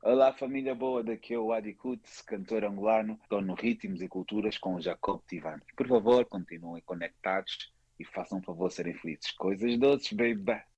Olá, família boa, daqui é o Adi Kutz, cantor angolano. Estou no Ritmos e Culturas com o Jacob Tivan. Por favor, continuem conectados e façam um favor serem felizes. Coisas doces, baby.